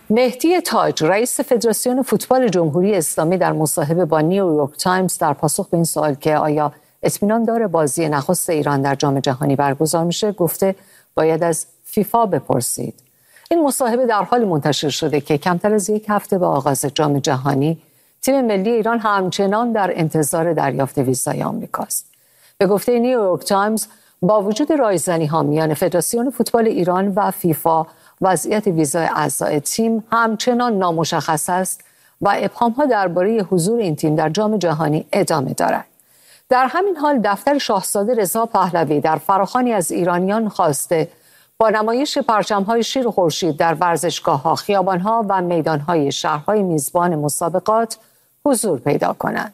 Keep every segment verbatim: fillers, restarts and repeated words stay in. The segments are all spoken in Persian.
مهدی تاج، رئیس فدراسیون فوتبال جمهوری اسلامی، در مصاحبه با نیویورک تایمز در پاسخ به این سوال که آیا اطمینان داره بازی نخست ایران در جام جهانی برگزار میشه، گفته باید از فیفا بپرسید. این مصاحبه در حالی منتشر شده که کمتر از یک هفته به آغاز جام جهانی تیم ملی ایران همچنان در انتظار دریافت ویزای آمریکاست. به گفته نیویورک تایمز، با وجود رایزنی‌ها میان فدراسیون فوتبال ایران و فیفا، وضعیت ویزای اعضای تیم همچنان نامشخص است و ابهام‌ها درباره حضور این تیم در جام جهانی ادامه دارد. در همین حال دفتر شاهزاده رضا پهلوی در فراخوانی از ایرانیان خواسته با نمایش پرچم‌های شیر و خورشید در ورزشگاه‌ها، خیابان‌ها و میدان‌های شهرهای میزبان مسابقات حضور پیدا کنند.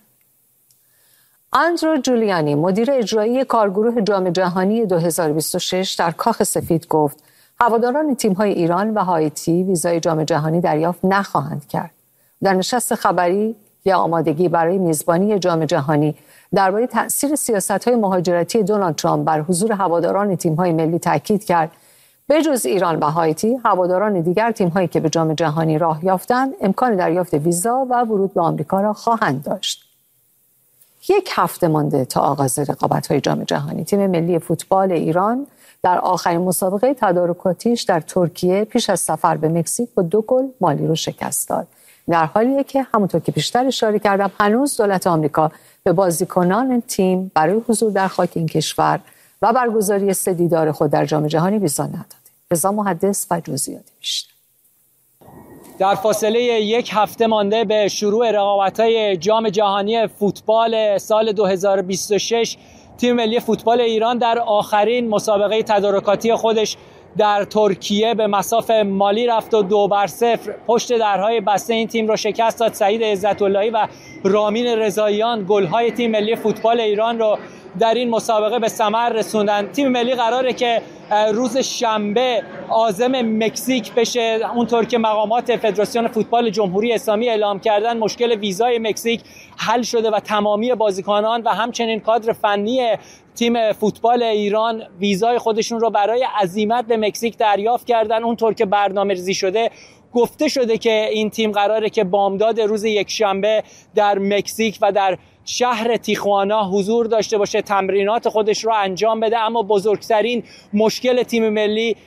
آندرو جولیانی، مدیر اجرایی کارگروه جام جهانی دو هزار و بیست و شش، در کاخ سفید گفت هواداران تیم‌های ایران و هایتی ویزای جام جهانی دریافت نخواهند کرد. در نشست خبری یا آمادگی برای میزبانی جام جهانی درباره تأثیر سیاست‌های مهاجرتی دونالد ترامپ بر حضور هواداران تیم‌های ملی تاکید کرد به جز ایران و هایتی، هواداران دیگر تیم‌هایی که به جام جهانی راه یافتند امکان دریافت ویزا و ورود به آمریکا را خواهند داشت. یک هفته مانده تا آغاز رقابت‌های جام جهانی، تیم ملی فوتبال ایران در آخرین مسابقه تدارکاتیش در ترکیه پیش از سفر به مکزیک با دو گل مالی رو شکست داد. در حالیه که همونطور که پیشتر اشاره کردم هنوز دولت آمریکا به بازیکنان تیم برای حضور در خاک این کشور و برگزاری سه دیدار خود در جام جهانی ویزا نداده. رضا محدث و جزئیات بیشتر. در فاصله یک هفته مانده به شروع رقابت‌های جام جهانی فوتبال سال دو هزار و بیست و شش، تیم ملی فوتبال ایران در آخرین مسابقه تدارکاتی خودش در ترکیه به مصاف مالی رفت و دو بر صفر پشت درهای بسته این تیم رو شکست داد. سعید عزت‌اللهی و رامین رضاییان گل‌های تیم ملی فوتبال ایران رو در این مسابقه به ثمر رسوندن. تیم ملی قراره که روز شنبه عازم مکزیک بشه. اونطور که مقامات فدراسیون فوتبال جمهوری اسلامی اعلام کردن، مشکل ویزای مکزیک حل شده و تمامی بازیکنان و همچنین کادر فنی تیم فوتبال ایران ویزای خودشون رو برای عزیمت به مکزیک دریافت کردن. اونطور که برنامه‌ریزی شده، گفته شده که این تیم قراره که بامداد روز یکشنبه در مکزیک و در شهر تیخوانا حضور داشته باشه، تمرینات خودش رو انجام بده. اما بزرگترین مشکل تیم ملی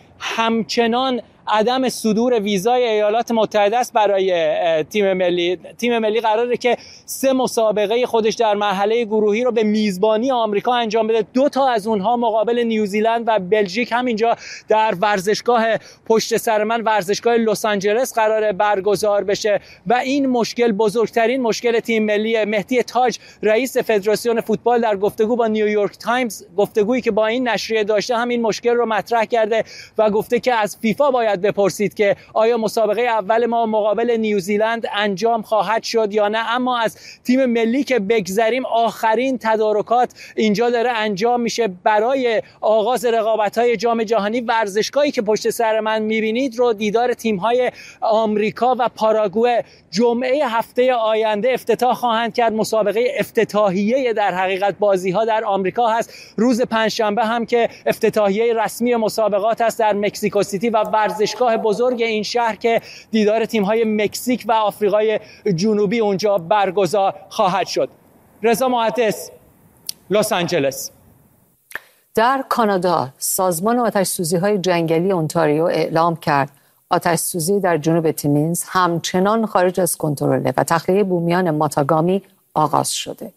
همچنان عدم صدور ویزای ایالات متحده است برای تیم ملی. تیم ملی قراره که سه مسابقه خودش در مرحله گروهی رو به میزبانی آمریکا انجام بده. دو تا از اونها مقابل نیوزیلند و بلژیک همینجا در ورزشگاه پشت سر من، ورزشگاه لس آنجلس، قراره برگزار بشه و این مشکل بزرگترین مشکل تیم ملی. مهدی تاج، رئیس فدراسیون فوتبال، در گفتگو با نیویورک تایمز، گفتگویی که با این نشریه داشته، همین مشکل رو مطرح کرده و گفته که از فیفا باید بپرسید که آیا مسابقه اول ما مقابل نیوزیلند انجام خواهد شد یا نه. اما از تیم ملی که بگذریم، آخرین تدارکات اینجا داره انجام میشه برای آغاز رقابت‌های جام جهانی. ورزشگاهی که پشت سر من میبینید رو دیدار تیم‌های آمریکا و پاراگوئه جمعه هفته آینده افتتاح خواهند کرد. مسابقه افتتاحیه در حقیقت بازی‌ها در آمریکا هست. روز پنجشنبه هم که افتتاحیه رسمی مسابقات است در مکزیکو سیتی و ورزشگاه بزرگ این شهر که دیدار تیم‌های مکزیک و آفریقای جنوبی اونجا برگزار خواهد شد. رضا محدث، لس آنجلس. در کانادا، سازمان آتش‌سوزی‌های جنگلی اونتاریو اعلام کرد آتش‌سوزی در جنوب تیمینز همچنان خارج از کنترله و تخلیه بومیان ماتاگامی آغاز شده.